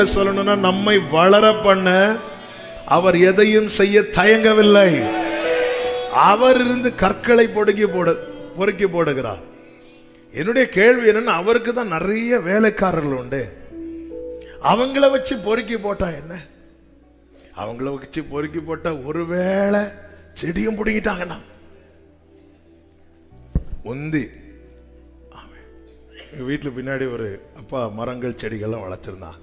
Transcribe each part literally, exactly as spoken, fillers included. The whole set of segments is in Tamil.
சொல்லணும்னா நம்மை வளர பண்ண அவர் எதையும் செய்ய தயங்கவில்லை. அவர் இருந்து கற்களை பொடுக்கி போட பொறுக்கி போடுகிறார். என்னுடைய கேள்வி என்னன்னா, அவருக்கு தான் நிறைய வேலைக்காரர்கள் உண்டு, அவங்கள வச்சு பொறுக்கி போட்டா என்ன? அவங்கள வச்சு பொறுக்கி போட்டா ஒருவேளை செடியும் பிடிங்கிட்டாங்கன்னா முந்தி வீட்டில் பின்னாடி ஒரு அப்பா மரங்கள் செடிகள்லாம் வளர்த்துருந்தான்.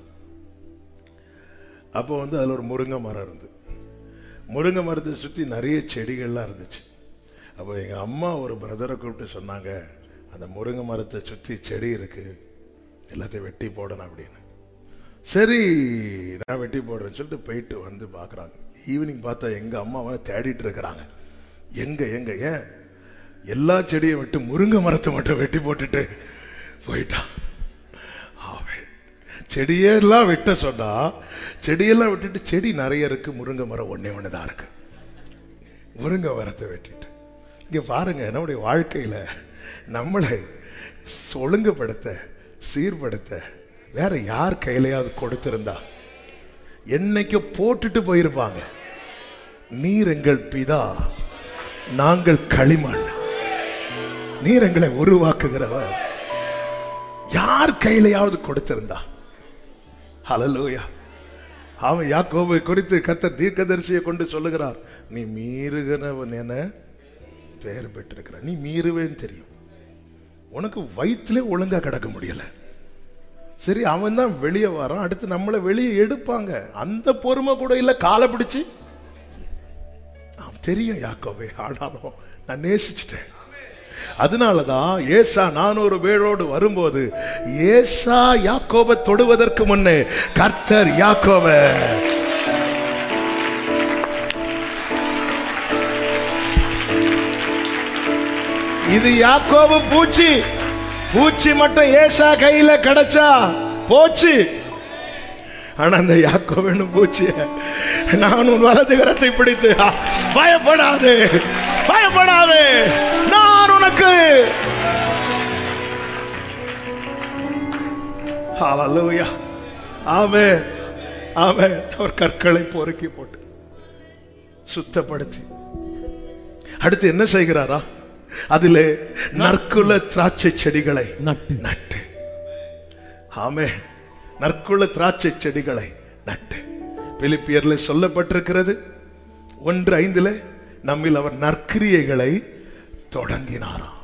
அப்போ வந்து அதில் ஒரு முருங்கை மரம் இருந்து, முருங்கை மரத்தை சுற்றி நிறைய செடிகள்லாம் இருந்துச்சு. அப்போ எங்கள் அம்மா ஒரு பிரதரை கூப்பிட்டு சொன்னாங்க, அந்த முருங்கை மரத்தை சுற்றி செடி இருக்கு, எல்லாத்தையும் வெட்டி போடணும் அப்படின்னு. சரி நான் வெட்டி போடுறேன்னு சொல்லிட்டு போயிட்டு வந்து பார்க்குறாங்க. ஈவினிங் பார்த்தா எங்கள் அம்மாவை தேடிட்டு இருக்கிறாங்க. எங்க எங்க ஏன் எல்லா செடியும் விட்டு முருங்கை மரத்தை மட்டும் வெட்டி போட்டுட்டு போயிட்டான். செடியெல்லாம் வெட்ட சொன்னா செடியெல்லாம் விட்டுட்டு செடி நிறைய இருக்கு, முருங்கை மரம் ஒன்னே ஒண்ணுதான் இருக்கு. முருங்கை மரத்தை வெட்டிட்டு இங்க பாருங்க, நம்முடைய வாழ்க்கையில நம்மளை ஒழுங்குபடுத்த சீர்படுத்த வேற யார் கையிலையாவது கொடுத்திருந்தா என்னைக்கு போட்டுட்டு போயிருப்பாங்க. நீர் எங்கள் பிதா, நாங்கள் களிமண், நீர் எங்களை உருவாக்குகிறவர். யார் கையிலையாவது கொடுத்திருந்தா? ஹல்லேலூயா. அவன் யாக்கோபை குறித்து கர்த்தர் தீர்க்கதரிசியை கொண்டு சொல்லுகிறார், நீ மீறுகிறவன் என பெயர் பெற்றிருக்கிற. நீ மீறுவேன்னு தெரியும், உனக்கு வயிற்றுல ஒழுங்கா கிடக்க முடியல. சரி, அவன் தான் வெளியே வரான், அடுத்து நம்மளை வெளியே எடுப்பாங்க. அந்த பொறுமை கூட இல்லை, காலை பிடிச்சு. தெரியும் யாக்கோபே, ஆனாலும் நான் நேசிச்சுட்டேன். அதனாலதான் ஏசா நானூறு பேரோடு வரும்போது ஏசா யாக்கோபை தொடுவதற்கு முன்னே கர்த்தர் யாக்கோபை இது யாக்கோபு பூச்சி பூச்சி மட்டும் ஏசா கையில கிடைச்சா போச்சு. ஆனா அந்த யாக்கோபு பூச்சிய நான் உன் வலது கரத்தை பிடித்து, பயப்படாது பயப்படாது நான் உனக்கு. ஹல்லேலூயா. ஆமென் ஆமென். அவர் கற்களை பொறுக்கி போட்டு சுத்தப்படுத்தி அடுத்து என்ன செய்கிறாரா? அதிலே நற்குல திராட்சை செடிகளை நட்டு நட்டு ஆமென். நற்குல திராட்சை செடிகளை நட்டு. பிலிப்பியர்ல சொல்லப்பட்டிருக்கிறது ஒன்று ஐந்துல, நம்மில் அவர் நற்கிரியைகளை தொடங்கினாராம்.